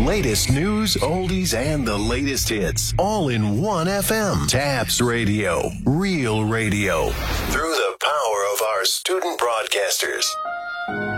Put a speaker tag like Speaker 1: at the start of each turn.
Speaker 1: latest news, oldies, and the latest hits. All in one FM. TAPS Radio. Real radio. Through the power of our student broadcasters.